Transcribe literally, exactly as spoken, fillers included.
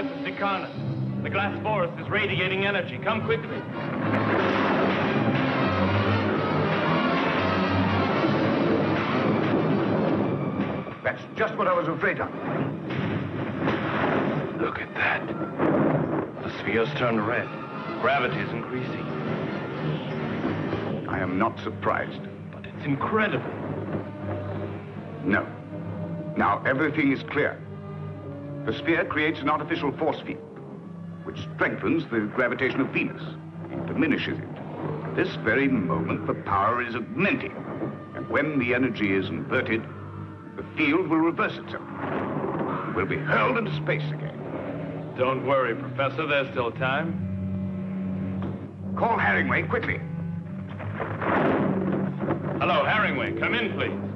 this is Decarna. The glass forest is radiating energy. Come quickly. That's just what I was afraid of. Look at that. The sphere's turned red. Gravity is increasing. I am not surprised. But it's incredible. No. Now everything is clear. The sphere creates an artificial force field, which strengthens the gravitation of Venus and diminishes it. At this very moment, the power is augmenting. And when the energy is inverted, the field will reverse itself. We'll be hurled into space again. Don't worry, Professor. There's still time. Call Herringway quickly. Hello, Herringway. Come in, please.